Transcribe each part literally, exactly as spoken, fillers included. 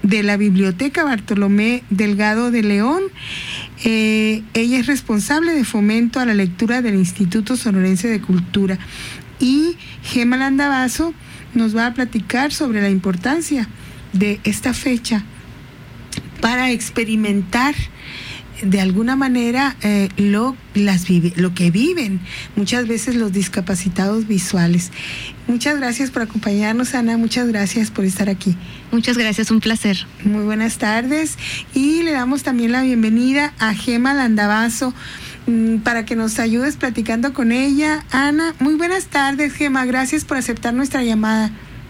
de la Biblioteca Bartolomé Delgado de León. Eh, ella es responsable de fomento a la lectura del Instituto Sonorense de Cultura. Y Gema Landavazo nos va a platicar sobre la importancia de esta fecha para experimentar de alguna manera eh, lo, las vive, lo que viven muchas veces los discapacitados visuales. Muchas gracias por acompañarnos, Ana, muchas gracias por estar aquí. Muchas gracias, un placer. Muy buenas tardes, y le damos también la bienvenida a Gema Landavazo mmm, para que nos ayudes platicando con ella. Ana, muy buenas tardes, Gema, gracias por aceptar nuestra llamada.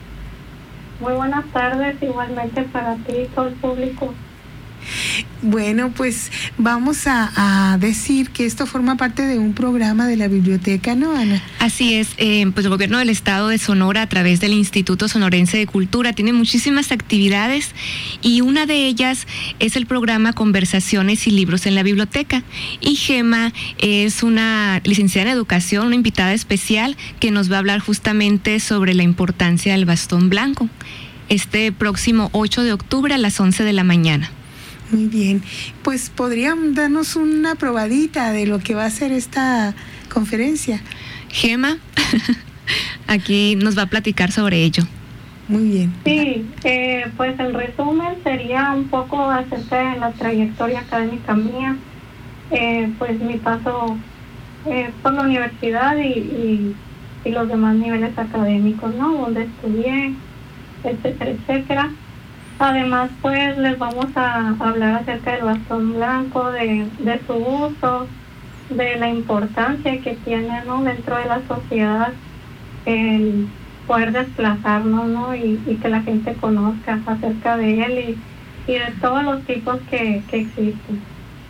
Muy buenas tardes, igualmente para ti y todo el público. Bueno, pues vamos a, a decir que esto forma parte de un programa de la biblioteca, ¿no, Ana? Así es, eh, pues el gobierno del estado de Sonora, a través del Instituto Sonorense de Cultura, tiene muchísimas actividades, y una de ellas es el programa Conversaciones y Libros en la Biblioteca. Y Gema es una licenciada en educación, una invitada especial que nos va a hablar justamente sobre la importancia del bastón blanco, este próximo ocho de octubre a las once de la mañana. Muy bien, pues podrían darnos una probadita de lo que va a ser esta conferencia. Gema, aquí nos va a platicar sobre ello. Muy bien. Sí, eh, pues el resumen sería un poco acerca de la trayectoria académica mía, eh, pues mi paso eh, por la universidad y, y, y los demás niveles académicos, ¿no? Donde estudié, etcétera, etcétera. Además, pues les vamos a hablar acerca del bastón blanco, de, de su uso, de la importancia que tiene, ¿no?, dentro de la sociedad el poder desplazarnos, ¿no?, y, y que la gente conozca acerca de él y, y de todos los tipos que, que existen.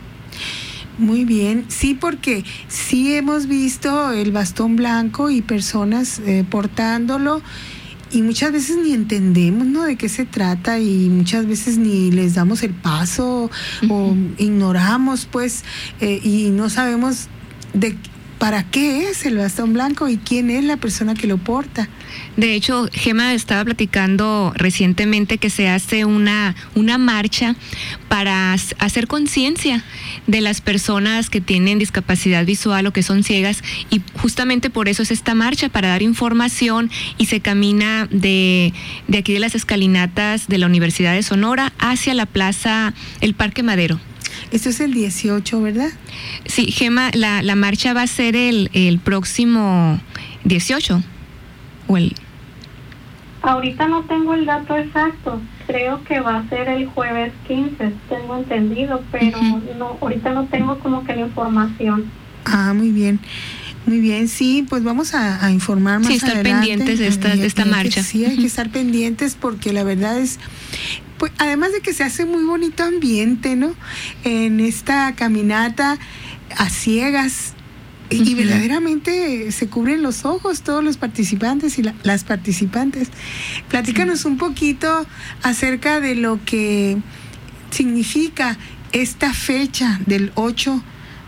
Muy bien, sí, porque sí hemos visto el bastón blanco y personas eh, portándolo, y muchas veces ni entendemos, ¿no?, de qué se trata, y muchas veces ni les damos el paso, uh-huh, o ignoramos, pues, eh, y no sabemos de para qué es el bastón blanco y quién es la persona que lo porta. De hecho, Gema estaba platicando recientemente que se hace una, una marcha para hacer conciencia de las personas que tienen discapacidad visual o que son ciegas, y justamente por eso es esta marcha, para dar información, y se camina de, de aquí de las escalinatas de la Universidad de Sonora hacia la plaza, el Parque Madero. Esto es el dieciocho, ¿verdad? Sí, Gema, la, la marcha va a ser el, el próximo dieciocho. ¿O el? Ahorita no tengo el dato exacto. Creo que va a ser el jueves quince, tengo entendido, pero uh-huh, no, ahorita no tengo como que la información. Ah, muy bien. Muy bien, sí, pues vamos a, a informar más sí, estar adelante. pendientes de esta, de esta marcha. Sí, hay que estar pendientes, porque la verdad es, pues, además de que se hace muy bonito ambiente, ¿no?, en esta caminata a ciegas, uh-huh, y verdaderamente se cubren los ojos todos los participantes y la, las participantes. Platícanos sí. un poquito acerca de lo que significa esta fecha del ocho.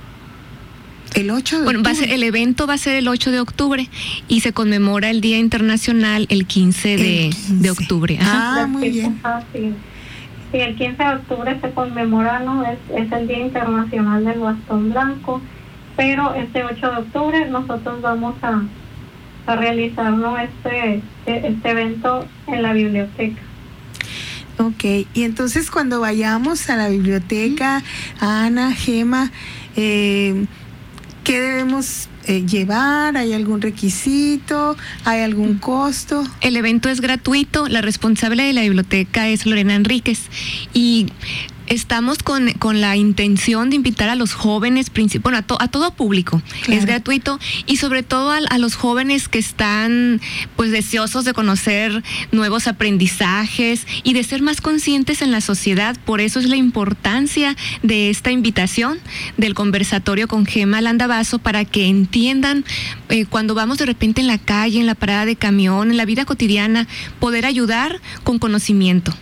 El ocho de bueno, octubre. Va a ser, el evento va a ser el ocho de octubre y se conmemora el Día Internacional el quince de, el quince de octubre. Ajá. Ah, muy bien. Sí. sí, el quince de octubre se conmemora, ¿no? Es, es el Día Internacional del Bastón Blanco, pero este ocho de octubre nosotros vamos a, a realizar, ¿no?, este, este evento en la biblioteca. Ok, y entonces cuando vayamos a la biblioteca, Ana, Gema, eh, ¿qué debemos eh, llevar? ¿Hay algún requisito? ¿Hay algún costo? El evento es gratuito. La responsable de la biblioteca es Lorena Enríquez, y estamos con, con la intención de invitar a los jóvenes, bueno, a, to, a todo público. Claro. Es gratuito, y sobre todo a, a los jóvenes que están pues deseosos de conocer nuevos aprendizajes y de ser más conscientes en la sociedad. Por eso es la importancia de esta invitación del conversatorio con Gema Landavazo, para que entiendan eh, cuando vamos de repente en la calle, en la parada de camión, en la vida cotidiana, poder ayudar con conocimiento.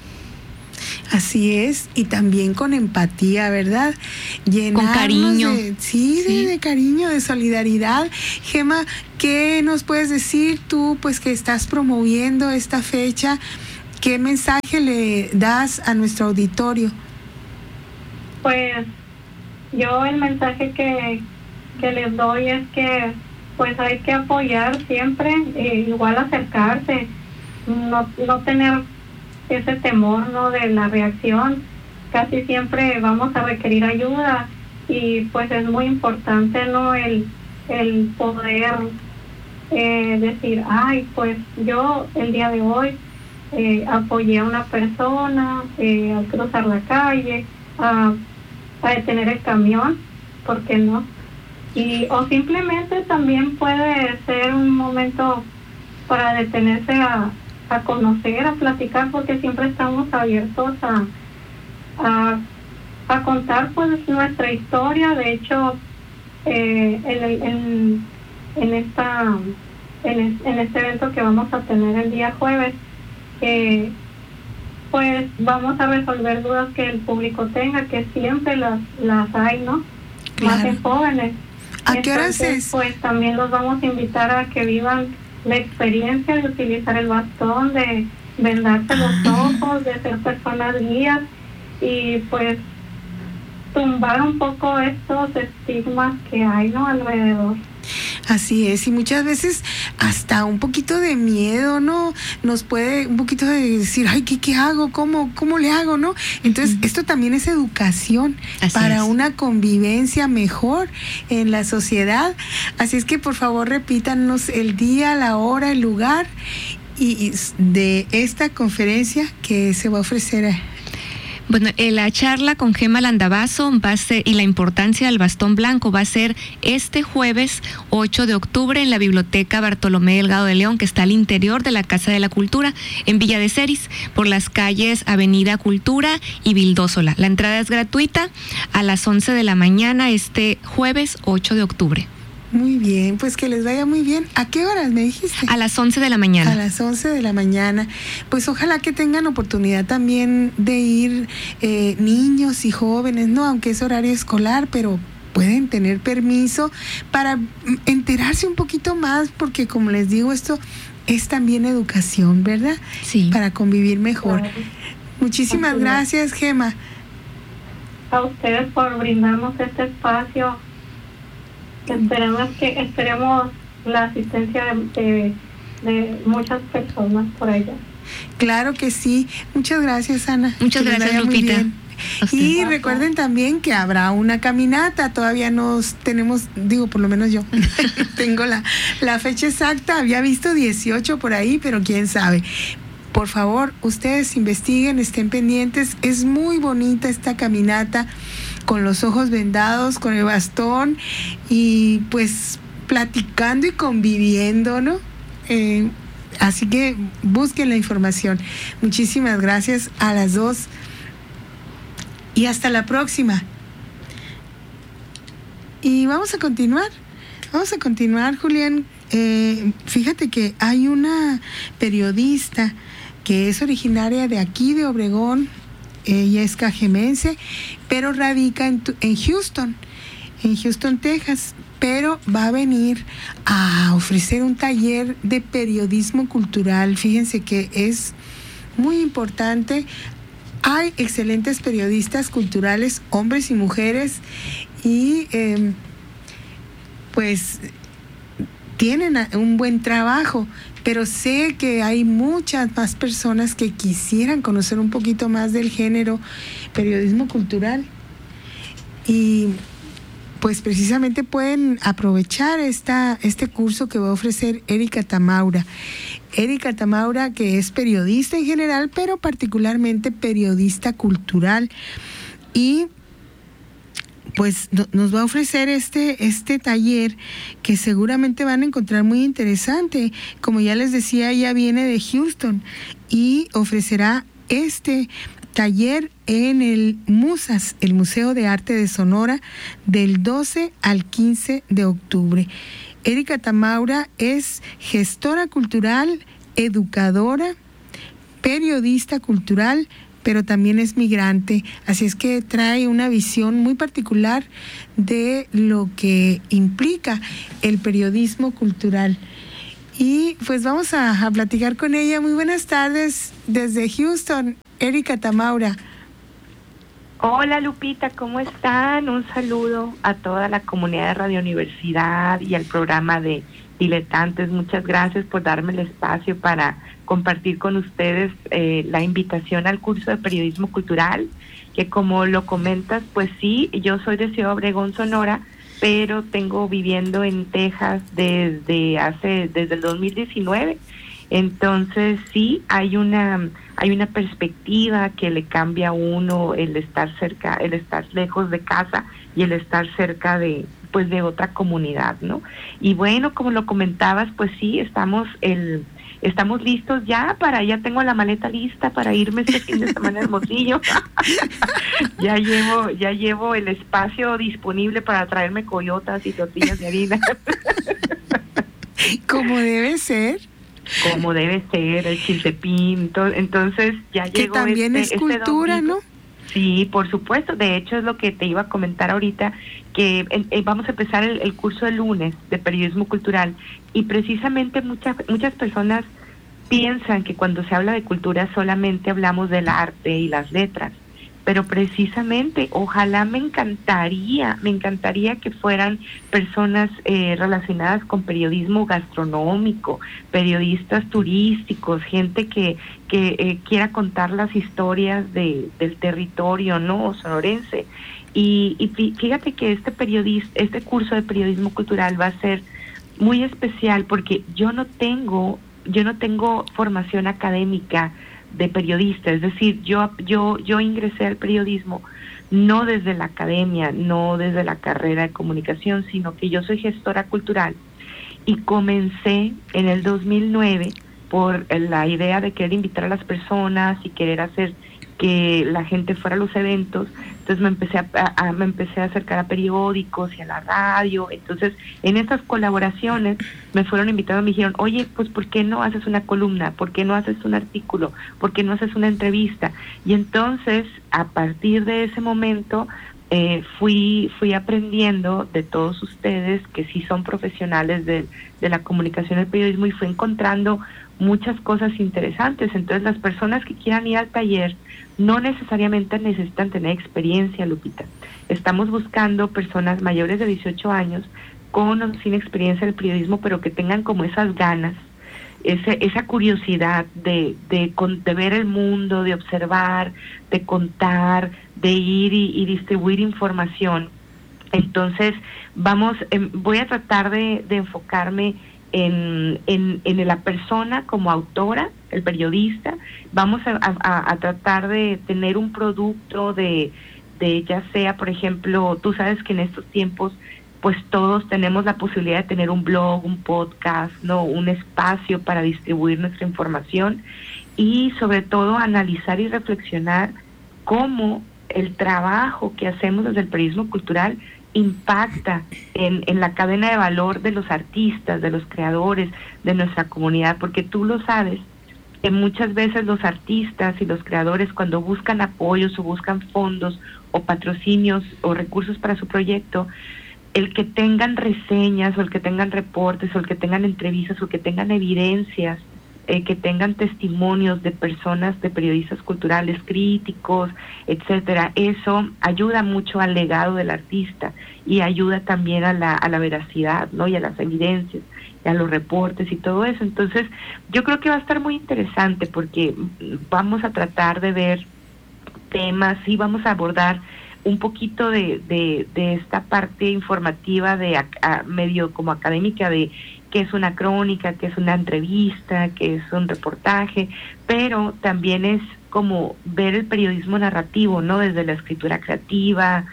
Así es, y también con empatía, ¿verdad? Llenarnos con cariño. De, sí, sí. De, de cariño, de solidaridad. Gema, ¿qué nos puedes decir tú, pues, que estás promoviendo esta fecha? ¿qué mensaje le das a nuestro auditorio? Pues yo el mensaje que, que les doy es que pues hay que apoyar siempre, eh, igual acercarse, no, no tener ese temor, ¿no?, de la reacción. Casi siempre vamos a requerir ayuda y pues es muy importante, ¿no?, el, el poder eh, decir, ay, pues yo el día de hoy eh, apoyé a una persona eh, al cruzar la calle, a, a detener el camión, ¿por qué no? Y o simplemente también puede ser un momento para detenerse a, a conocer, a platicar, porque siempre estamos abiertos a, a, a contar pues nuestra historia. De hecho, eh, en, en, en, esta, en, en este evento que vamos a tener el día jueves, eh, pues vamos a resolver dudas que el público tenga, que siempre las, las hay, ¿no? Claro. Más en jóvenes. ¿A qué horas es? Pues también los vamos a invitar a que vivan la experiencia de utilizar el bastón, de vendarse los ojos, de ser personas guías y pues tumbar un poco estos estigmas que hay, ¿no?, alrededor. Así es, y muchas veces hasta un poquito de miedo, ¿no? Nos puede un poquito de decir, ay, ¿qué, qué hago? ¿Cómo, cómo le hago, no? Entonces, uh-huh. esto también es educación Así para es. una convivencia mejor en la sociedad. Así es que, por favor, repítanos el día, la hora, el lugar y de esta conferencia que se va a ofrecer a Bueno, la charla con Gema Landavazo va a ser, y la importancia del bastón blanco va a ser este jueves ocho de octubre en la Biblioteca Bartolomé Delgado de León, que está al interior de la Casa de la Cultura, en Villa de Ceris, por las calles Avenida Cultura y Vildósola. La entrada es gratuita a las once de la mañana este jueves ocho de octubre. Muy bien, pues que les vaya muy bien. ¿A qué horas me dijiste? A las once de la mañana. A las once de la mañana. Pues ojalá que tengan oportunidad también de ir eh, niños y jóvenes, ¿no? Aunque es horario escolar, pero pueden tener permiso para enterarse un poquito más, porque como les digo, esto es también educación, ¿verdad? Sí. Para convivir mejor. Claro. Muchísimas gracias, Gema. A ustedes por brindarnos este espacio. Esperemos que esperemos la asistencia de, de, de muchas personas por allá. Claro que sí. Muchas gracias, Ana. Muchas que gracias, Lupita. Y gracias. Recuerden también que habrá una caminata. Todavía nos tenemos, digo, por lo menos yo tengo la, la fecha exacta. Había visto dieciocho por ahí, pero quién sabe. Por favor, ustedes investiguen, estén pendientes. Es muy bonita esta caminata, con los ojos vendados, con el bastón y pues platicando y conviviendo, ¿no? Eh, así que busquen la información. Muchísimas gracias a las dos y hasta la próxima. Y vamos a continuar, vamos a continuar, Julián. Eh, fíjate que hay una periodista que es originaria de aquí, de Obregón. Ella es cajemense, pero radica en, en Houston, en Houston, Texas, pero va a venir a ofrecer un taller de periodismo cultural. Fíjense que es muy importante. Hay excelentes periodistas culturales, hombres y mujeres, y eh, pues tienen un buen trabajo, pero sé que hay muchas más personas que quisieran conocer un poquito más del género periodismo cultural y pues precisamente pueden aprovechar esta, este curso que va a ofrecer Erika Tamaura. Erika Tamaura, que es periodista en general, pero particularmente periodista cultural, y pues nos va a ofrecer este, este taller que seguramente van a encontrar muy interesante. Como ya les decía, ella viene de Houston y ofrecerá este taller en el MUSAS, el Museo de Arte de Sonora, del doce al quince de octubre. Erika Tamaura es gestora cultural, educadora, periodista cultural, pero también es migrante, así es que trae una visión muy particular de lo que implica el periodismo cultural. Y pues vamos a, a platicar con ella. Muy buenas tardes desde Houston, Erika Tamaura. Hola Lupita, ¿cómo están? Un saludo a toda la comunidad de Radio Universidad y al programa de Diletantes. Muchas gracias por darme el espacio para compartir con ustedes eh, la invitación al curso de Periodismo Cultural, que como lo comentas, pues sí, yo soy de Ciudad Obregón, Sonora, pero tengo viviendo en Texas desde hace desde el dos mil diecinueve. Entonces sí hay una hay una perspectiva que le cambia a uno el estar cerca, el estar lejos de casa y el estar cerca de pues de otra comunidad, ¿no? Y bueno, como lo comentabas, pues sí, estamos el estamos listos ya para, ya tengo la maleta lista para irme este fin de semana a Hermosillo. ya llevo, ya llevo el espacio disponible para traerme coyotas y tortillas de harina. Como debe ser. Como debe ser, el chiltepín, entonces ya que llegó también este, es cultura, este ¿no? Sí, por supuesto. De hecho, es lo que te iba a comentar ahorita, que eh, vamos a empezar el, el curso el lunes de Periodismo Cultural, y precisamente muchas muchas personas piensan que cuando se habla de cultura solamente hablamos del arte y las letras, pero precisamente ojalá me encantaría, me encantaría que fueran personas eh, relacionadas con periodismo gastronómico, periodistas turísticos, gente que que eh, quiera contar las historias de del territorio, ¿no?, sonorense. Y, y fíjate que este periodista, este curso de periodismo cultural va a ser muy especial porque yo no tengo, yo no tengo formación académica de periodista, es decir, yo yo yo ingresé al periodismo no desde la academia, no desde la carrera de comunicación, sino que yo soy gestora cultural y comencé en el dos mil nueve por la idea de querer invitar a las personas y querer hacer que la gente fuera a los eventos. Entonces me empecé a, a me empecé a acercar a periódicos y a la radio. Entonces en estas colaboraciones me fueron invitando, me dijeron, oye, pues ¿por qué no haces una columna? ¿Por qué no haces un artículo? ¿Por qué no haces una entrevista? Y entonces a partir de ese momento eh, fui fui aprendiendo de todos ustedes que sí son profesionales de, de la comunicación y el periodismo, y fui encontrando muchas cosas interesantes. Entonces las personas que quieran ir al taller no necesariamente necesitan tener experiencia, Lupita. Estamos buscando personas mayores de dieciocho años con o sin experiencia en el periodismo, pero que tengan como esas ganas, ese, esa curiosidad de, de, de ver el mundo, de observar, de contar, de ir y, y distribuir información. Entonces vamos, eh, voy a tratar de, de enfocarme En, en, en la persona como autora, el periodista. Vamos a, a, a tratar de tener un producto de, de ya sea, por ejemplo, tú sabes que en estos tiempos pues todos tenemos la posibilidad de tener un blog, un podcast, no, un espacio para distribuir nuestra información, y sobre todo analizar y reflexionar cómo el trabajo que hacemos desde el periodismo cultural impacta en, en la cadena de valor de los artistas, de los creadores, de nuestra comunidad, porque tú lo sabes, que muchas veces los artistas y los creadores, cuando buscan apoyos o buscan fondos o patrocinios o recursos para su proyecto, el que tengan reseñas o el que tengan reportes o el que tengan entrevistas o el que tengan evidencias, eh, que tengan testimonios de personas, de periodistas culturales, críticos, etcétera, eso ayuda mucho al legado del artista y ayuda también a la, a la veracidad, ¿no?, y a las evidencias, y a los reportes y todo eso. Entonces, yo creo que va a estar muy interesante porque vamos a tratar de ver temas y vamos a abordar un poquito de, de, de esta parte informativa de a, a medio como académica de qué es una crónica, qué es una entrevista, qué es un reportaje, pero también es como ver el periodismo narrativo, ¿no?, desde la escritura creativa,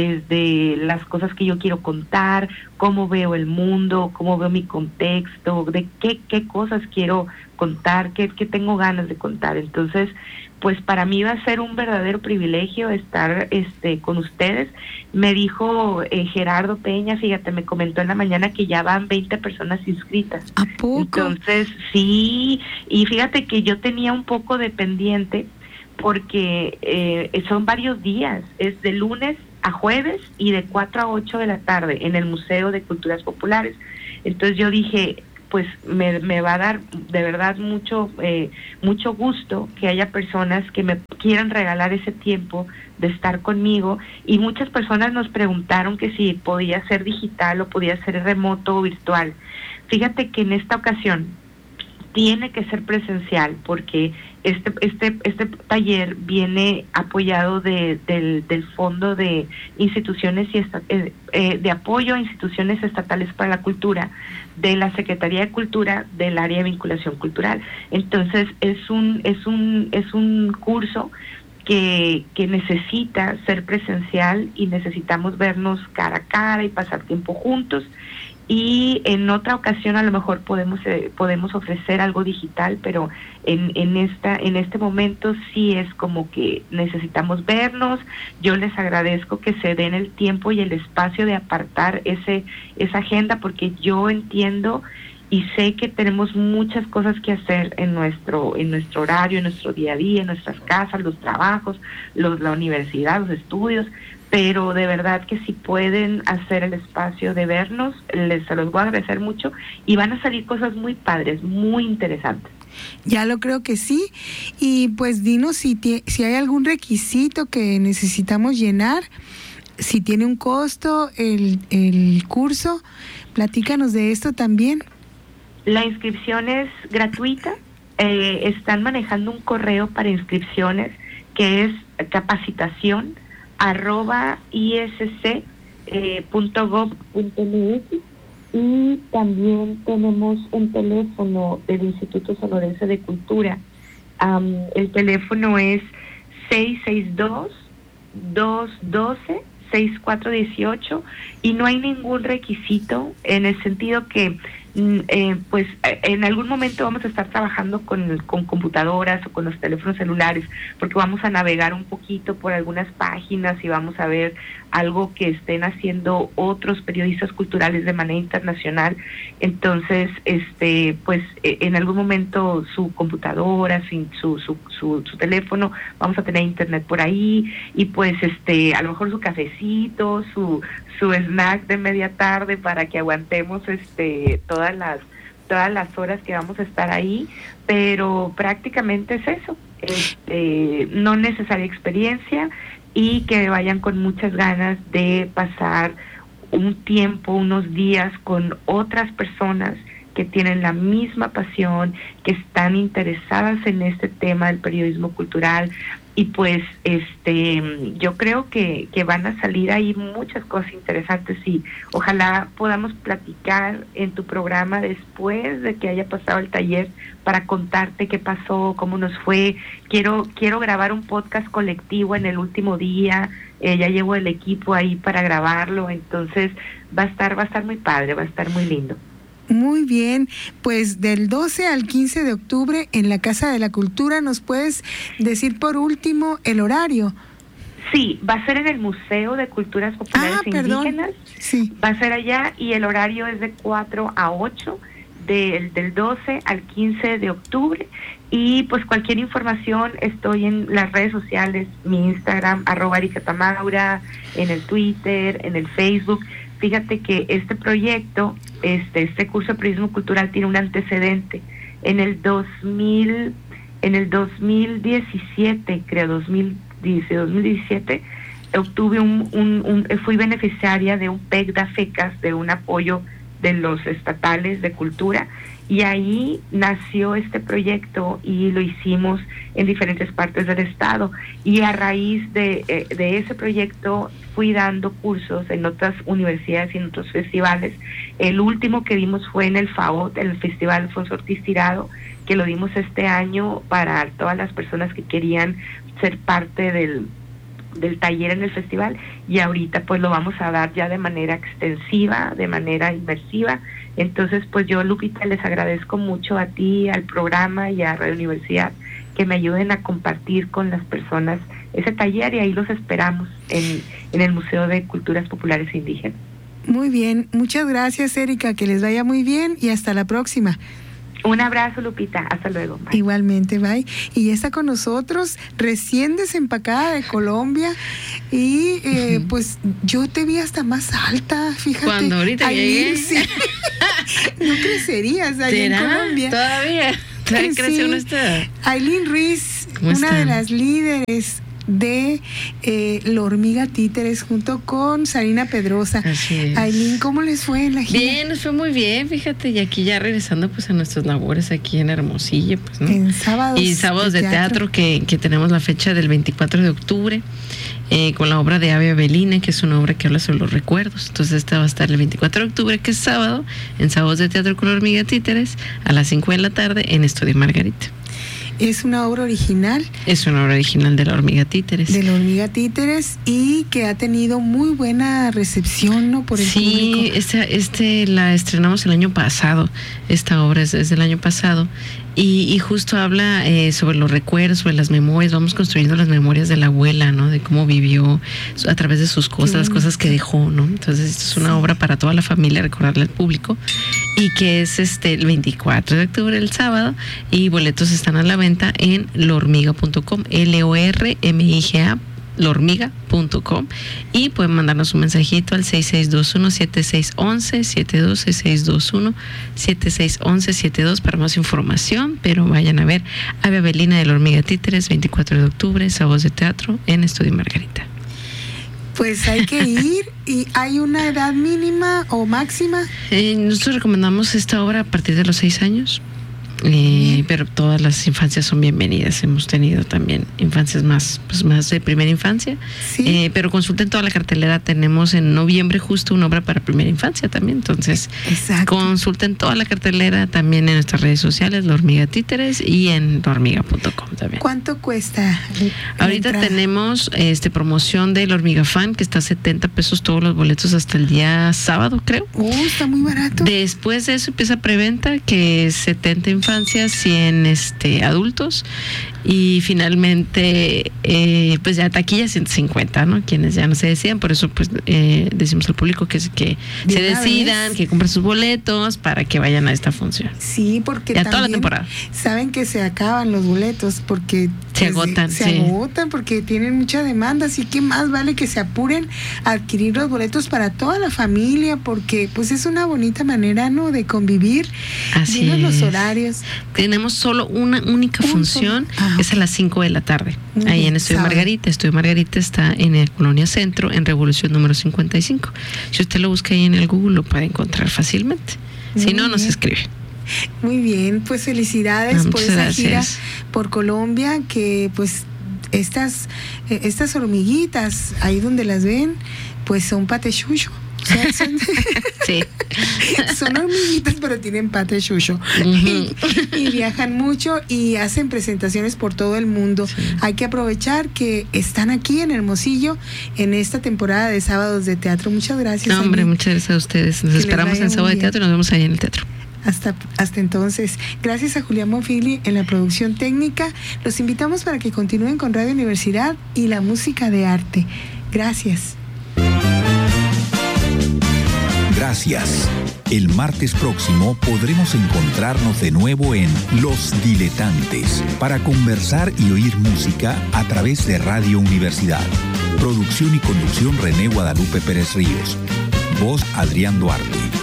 desde las cosas que yo quiero contar, cómo veo el mundo, cómo veo mi contexto, de qué, qué cosas quiero contar, qué, qué tengo ganas de contar. Entonces, pues para mí va a ser un verdadero privilegio estar este con ustedes. Me dijo eh, Gerardo Peña, fíjate, me comentó en la mañana que ya van veinte personas inscritas. ¿A poco? Entonces, sí, y fíjate que yo tenía un poco de pendiente porque eh, son varios días, es de lunes a jueves y de cuatro a ocho de la tarde en el Museo de Culturas Populares. Entonces yo dije, pues me, me va a dar de verdad mucho, eh, mucho gusto que haya personas que me quieran regalar ese tiempo de estar conmigo. Y muchas personas nos preguntaron que si podía ser digital o podía ser remoto o virtual. Fíjate que en esta ocasión tiene que ser presencial, porque este este este taller viene apoyado de, del, del Fondo de Instituciones y esta, eh, eh, de Apoyo a Instituciones Estatales para la Cultura, de la Secretaría de Cultura del área de vinculación cultural. Entonces es un es un es un curso que que necesita ser presencial y necesitamos vernos cara a cara y pasar tiempo juntos. Y en otra ocasión a lo mejor podemos eh, podemos ofrecer algo digital, pero en en esta en este momento sí es como que necesitamos vernos. Yo les agradezco que se den el tiempo y el espacio de apartar ese esa agenda, porque yo entiendo y sé que tenemos muchas cosas que hacer en nuestro en nuestro horario, en nuestro día a día, en nuestras casas, los trabajos, los la universidad, los estudios. Pero de verdad que si pueden hacer el espacio de vernos, les se los voy a agradecer mucho y van a salir cosas muy padres, muy interesantes. Ya lo creo que sí. Y pues dinos si, tie, si hay algún requisito que necesitamos llenar, si tiene un costo el, el curso, platícanos de esto también. La inscripción es gratuita, eh, están manejando un correo para inscripciones que es capacitación arroba isc punto gov punto mx, y también tenemos un teléfono del Instituto Sonorense de Cultura. Um, el teléfono es seis seis dos, dos uno dos, seis cuatro uno ocho y no hay ningún requisito, en el sentido que Eh, pues en algún momento vamos a estar trabajando con, con computadoras o con los teléfonos celulares, porque vamos a navegar un poquito por algunas páginas y vamos a ver algo que estén haciendo otros periodistas culturales de manera internacional. Entonces, este, pues en algún momento su computadora, su, su, su, su, su teléfono, vamos a tener internet por ahí, y pues este, a lo mejor su cafecito, su su snack de media tarde para que aguantemos este todas las todas las horas que vamos a estar ahí, pero prácticamente es eso, este, no necesaria experiencia, y que vayan con muchas ganas de pasar un tiempo, unos días con otras personas que tienen la misma pasión, que están interesadas en este tema del periodismo cultural. Y pues este yo creo que, que van a salir ahí muchas cosas interesantes, y ojalá podamos platicar en tu programa después de que haya pasado el taller para contarte qué pasó, cómo nos fue. Quiero quiero grabar un podcast colectivo en el último día, eh, ya llevo el equipo ahí para grabarlo, entonces va a estar va a estar muy padre, va a estar muy lindo. Muy bien, pues del doce al quince de octubre en la Casa de la Cultura. ¿Nos puedes decir por último el horario? Sí, va a ser en el Museo de Culturas Populares ah, e Indígenas. Sí. Va a ser allá, y el horario es de cuatro a ocho, del, del doce al quince de octubre. Y pues cualquier información, estoy en las redes sociales, mi Instagram, arroba Erika Tamaura, en el Twitter, en el Facebook. Fíjate que este proyecto, este este curso de periodismo cultural tiene un antecedente. En el dos mil, en el dos mil diecisiete, creo, dos mil diecisiete, obtuve un, un, un fui beneficiaria de un P E C D A FECAS, de un apoyo de los estatales de cultura, y ahí nació este proyecto y lo hicimos en diferentes partes del estado, y a raíz de, eh, de ese proyecto fui dando cursos en otras universidades y en otros festivales. El último que dimos fue en el FAOT, el Festival Alfonso Ortiz Tirado, que lo dimos este año para todas las personas que querían ser parte del del taller en el festival, y ahorita pues lo vamos a dar ya de manera extensiva, de manera inmersiva. Entonces pues yo, Lupita, les agradezco mucho a ti, al programa y a Radio Universidad que me ayuden a compartir con las personas ese taller, y ahí los esperamos en, en el Museo de Culturas Populares e Indígenas. Muy bien, muchas gracias, Erika, que les vaya muy bien y hasta la próxima. Un abrazo, Lupita, hasta luego. Bye. Igualmente, bye. Y ya está con nosotros, recién desempacada de Colombia, y eh, uh-huh. pues yo te vi hasta más alta, fíjate. Cuando ahorita llegué. Sí. No crecerías allá en Colombia. ¿Todavía? ¿Todavía Sí. creció nuestra? Aileen Ruiz, ¿Cómo una están? de las líderes de eh, La Hormiga Títeres, junto con Sarina Pedrosa. Así es. Aileen, ¿cómo les fue en la gira? Bien, nos fue muy bien, fíjate, y aquí ya regresando pues a nuestras labores aquí en Hermosillo, pues, ¿no? En sábados Y sábados de, de teatro, que, que tenemos la fecha del veinticuatro de octubre, eh, con la obra de Ave Avelina, que es una obra que habla sobre los recuerdos. Entonces esta va a estar el veinticuatro de octubre, que es sábado, en Sábados de Teatro con La Hormiga Títeres, a las cinco de la tarde, en Estudio Margarita. Es una obra original Es una obra original de La Hormiga Títeres. de La Hormiga Títeres y que ha tenido muy buena recepción, ¿no? Por el Sí, público. esta, este la estrenamos el año pasado. Esta obra es, es del año pasado. Y, y justo habla eh, sobre los recuerdos, sobre las memorias. Vamos construyendo las memorias de la abuela, ¿no? De cómo vivió a través de sus cosas, las cosas que dejó, ¿no? Entonces, esto es una Sí. obra para toda la familia, recordarle al público. Y que es este el veinticuatro de octubre, el sábado. Y boletos están a la venta en lormiga punto com. L O R M I G A lormiga punto com, y pueden mandarnos un mensajito al seis seis dos uno, siete seis uno uno, siete dos, seis seis dos uno, siete seis uno uno, siete dos para más información. Pero vayan a ver Ave Avelina de La Hormiga Títeres, veinticuatro de octubre, Sábados de Teatro en Estudio Margarita. Pues hay que ir. ¿Y hay una edad mínima o máxima? Eh, nosotros recomendamos esta obra a partir de los seis años. Eh, pero todas las infancias son bienvenidas. Hemos tenido también infancias más, pues más de primera infancia. Sí. Eh, pero consulten toda la cartelera. Tenemos en noviembre justo una obra para primera infancia también. Entonces, Exacto. consulten toda la cartelera también en nuestras redes sociales, La Hormiga Títeres, y en lormiga punto com también. ¿Cuánto cuesta? la Ahorita entrada? tenemos este promoción de La Hormiga Fan, que está a setenta pesos todos los boletos hasta el día sábado, creo. Oh, está muy barato. Después de eso empieza preventa, que es setenta infancias, cien este, adultos, y finalmente eh, pues ya taquilla ciento cincuenta, ¿no? Quienes ya no se decidan. Por eso pues eh, decimos al público que, que De se una decidan, vez. que compren sus boletos para que vayan a esta función. Sí, porque Ya también toda la temporada. saben que se acaban los boletos porque Se pues, agotan, se sí. agotan porque tienen mucha demanda, así que más vale que se apuren a adquirir los boletos para toda la familia, porque pues es una bonita manera, ¿no?, de convivir. Así Dinos los es. horarios. Tenemos solo una única Un función, solo- ah. es a las cinco de la tarde, Muy ahí bien, en Estudio sábado. Margarita. Estudio Margarita está en el Colonia Centro, en Revolución número cincuenta y cinco. Si usted lo busca ahí en el Google, lo puede encontrar fácilmente. Si Muy no, nos bien. escribe. Muy bien, pues felicidades Ah, por muchas esa gracias. gira por Colombia, que pues estas eh, estas hormiguitas, ahí donde las ven, pues son patechucho. O sea, son, Sí. son hormiguitas, pero tienen pate chucho. Ujú. y, y viajan mucho y hacen presentaciones por todo el mundo. Sí. Hay que aprovechar que están aquí en Hermosillo en esta temporada de Sábados de Teatro. Muchas gracias. No, hombre, Ani. muchas gracias a ustedes. Nos Que les esperamos vaya en muy Sábado de bien. Teatro y nos vemos ahí en el teatro. Hasta, hasta entonces, gracias a Julián Monfili en la producción técnica. Los invitamos para que continúen con Radio Universidad y la música de arte. Gracias. Gracias. El martes próximo podremos encontrarnos de nuevo en Los Diletantes para conversar y oír música a través de Radio Universidad. Producción y conducción René Guadalupe Pérez Ríos. Voz Adrián Duarte.